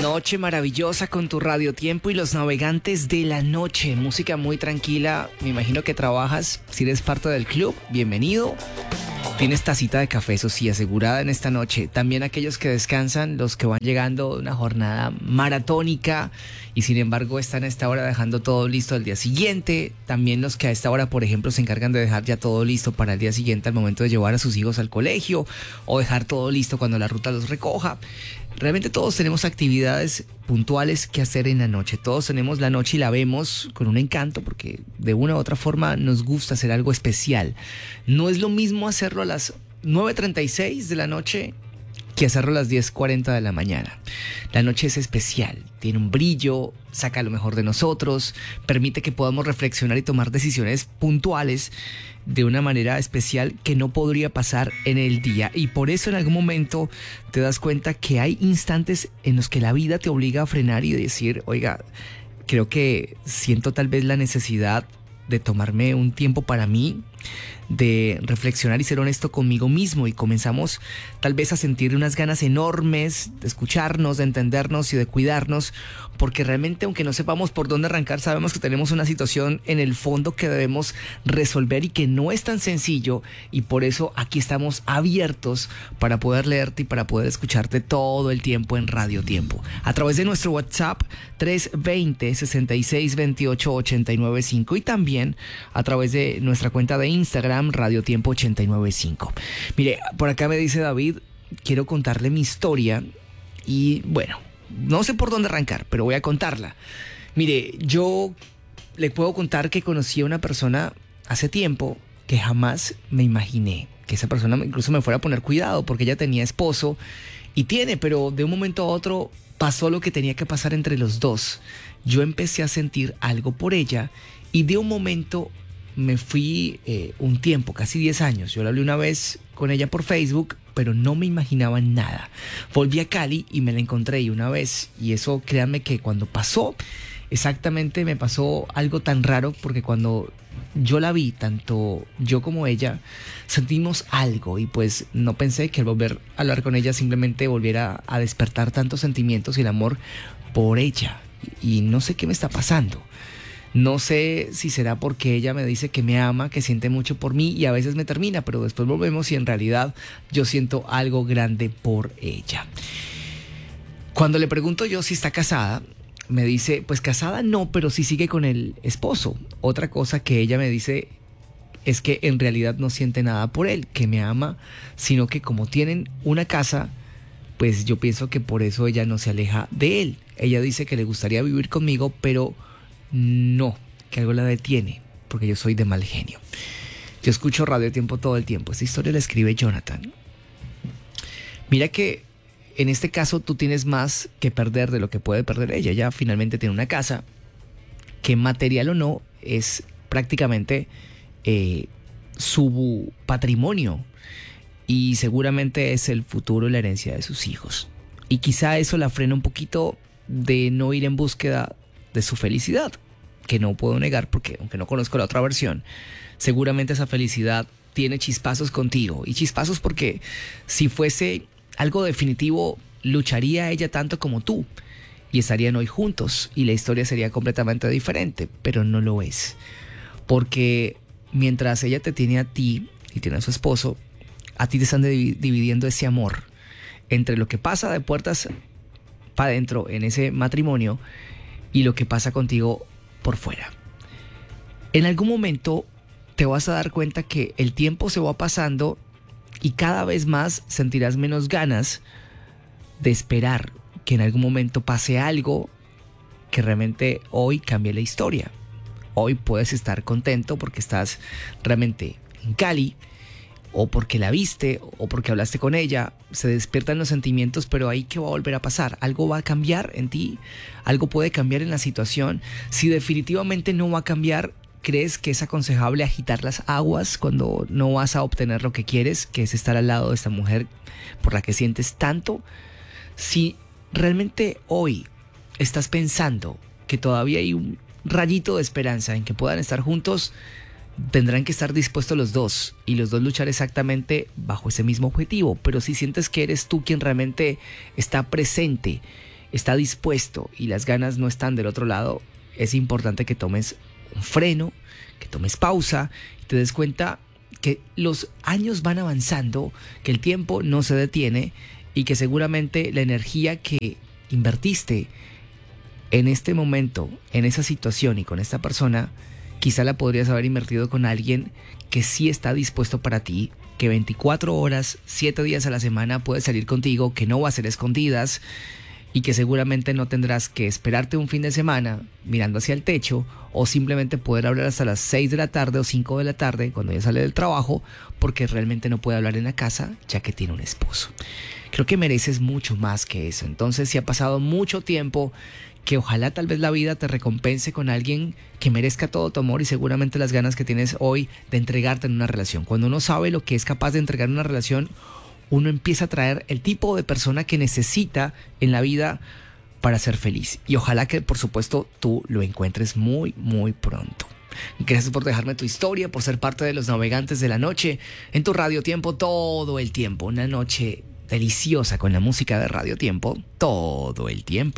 Noche maravillosa con tu Radio Tiempo y los navegantes de la noche. Música muy tranquila. Me imagino que trabajas. Si eres parte del club, bienvenido. Tienes tacita de café, eso sí, asegurada en esta noche. También aquellos que descansan, los que van llegando de una jornada maratónica y sin embargo están a esta hora dejando todo listo al día siguiente. También los que a esta hora, por ejemplo, se encargan de dejar ya todo listo para el día siguiente al momento de llevar a sus hijos al colegio o dejar todo listo cuando la ruta los recoja. Realmente todos tenemos actividades puntuales que hacer en la noche. Todos tenemos la noche y la vemos con un encanto porque de una u otra forma nos gusta hacer algo especial. No es lo mismo hacerlo a las 9:36 de la noche que hacerlo a las 10:40 de la mañana. La noche es especial, tiene un brillo, saca lo mejor de nosotros, permite que podamos reflexionar y tomar decisiones puntuales de una manera especial que no podría pasar en el día. Y por eso en algún momento te das cuenta que hay instantes en los que la vida te obliga a frenar y decir, oiga, creo que siento tal vez la necesidad de tomarme un tiempo para mí, de reflexionar y ser honesto conmigo mismo, y comenzamos tal vez a sentir unas ganas enormes de escucharnos, de entendernos y de cuidarnos, porque realmente aunque no sepamos por dónde arrancar, sabemos que tenemos una situación en el fondo que debemos resolver y que no es tan sencillo, y por eso aquí estamos abiertos para poder leerte y para poder escucharte todo el tiempo en Radio Tiempo, a través de nuestro WhatsApp 320-6628-895 y también a través de nuestra cuenta de Instagram Radio Tiempo 895. Mire, por acá me dice David, quiero contarle mi historia y bueno, no sé por dónde arrancar, pero voy a contarla. Mire, yo le puedo contar que conocí a una persona hace tiempo que jamás me imaginé que esa persona incluso me fuera a poner cuidado, porque ella tenía esposo y tiene, pero de un momento a otro pasó lo que tenía que pasar entre los dos. Yo empecé a sentir algo por ella y de un momento me fui un tiempo, casi 10 años. Yo la hablé una vez con ella por Facebook, pero no me imaginaba nada. Volví a Cali y me la encontré y una vez, y eso créanme que cuando pasó, exactamente me pasó algo tan raro, porque cuando yo la vi, tanto yo como ella, sentimos algo y pues no pensé que al volver a hablar con ella simplemente volviera a despertar tantos sentimientos y el amor por ella. Y no sé qué me está pasando. No sé si será porque ella me dice que me ama, que siente mucho por mí y a veces me termina, pero después volvemos y en realidad yo siento algo grande por ella. Cuando le pregunto yo si está casada, me dice, pues casada no, pero sí sigue con el esposo. Otra cosa que ella me dice es que en realidad no siente nada por él, que me ama, sino que como tienen una casa, pues yo pienso que por eso ella no se aleja de él. Ella dice que le gustaría vivir conmigo, pero no, que algo la detiene, porque yo soy de mal genio. Yo escucho Radio Tiempo todo el tiempo. Esta historia la escribe Jonathan. Mira que en este caso tú tienes más que perder de lo que puede perder ella. Ella finalmente tiene una casa que, material o no, es prácticamente su patrimonio y seguramente es el futuro y la herencia de sus hijos. Y quizá eso la frena un poquito de no ir en búsqueda de su felicidad, que no puedo negar porque aunque no conozco la otra versión, seguramente esa felicidad tiene chispazos contigo, y chispazos porque si fuese algo definitivo lucharía ella tanto como tú y estarían hoy juntos y la historia sería completamente diferente, pero no lo es, porque mientras ella te tiene a ti y tiene a su esposo, a ti te están dividiendo ese amor entre lo que pasa de puertas para adentro en ese matrimonio y lo que pasa contigo por fuera. En algún momento te vas a dar cuenta que el tiempo se va pasando y cada vez más sentirás menos ganas de esperar que en algún momento pase algo que realmente hoy cambie la historia. Hoy puedes estar contento porque estás realmente en Cali, o porque la viste, o porque hablaste con ella, se despiertan los sentimientos, pero ahí ¿qué va a volver a pasar? Algo va a cambiar en ti, algo puede cambiar en la situación. Si definitivamente no va a cambiar, ¿crees que es aconsejable agitar las aguas cuando no vas a obtener lo que quieres, que es estar al lado de esta mujer por la que sientes tanto? Si realmente hoy estás pensando que todavía hay un rayito de esperanza en que puedan estar juntos, tendrán que estar dispuestos los dos y los dos luchar exactamente bajo ese mismo objetivo. Pero si sientes que eres tú quien realmente está presente está dispuesto y las ganas no están del otro lado, es importante que tomes un freno, que tomes pausa y te des cuenta que los años van avanzando, que el tiempo no se detiene y que seguramente la energía que invertiste en este momento, en esa situación y con esta persona, quizá la podrías haber invertido con alguien que sí está dispuesto para ti, que 24 horas, 7 días a la semana puede salir contigo, que no va a ser escondidas y que seguramente no tendrás que esperarte un fin de semana mirando hacia el techo o simplemente poder hablar hasta las 6 de la tarde o 5 de la tarde cuando ya sale del trabajo porque realmente no puede hablar en la casa ya que tiene un esposo. Creo que mereces mucho más que eso. Entonces, si ha pasado mucho tiempo, que ojalá tal vez la vida te recompense con alguien que merezca todo tu amor y seguramente las ganas que tienes hoy de entregarte en una relación. Cuando uno sabe lo que es capaz de entregar en una relación, uno empieza a traer el tipo de persona que necesita en la vida para ser feliz. Y ojalá que, por supuesto, tú lo encuentres muy, muy pronto. Gracias por dejarme tu historia, por ser parte de los navegantes de la noche en tu Radio Tiempo todo el tiempo. Una noche deliciosa con la música de Radio Tiempo todo el tiempo.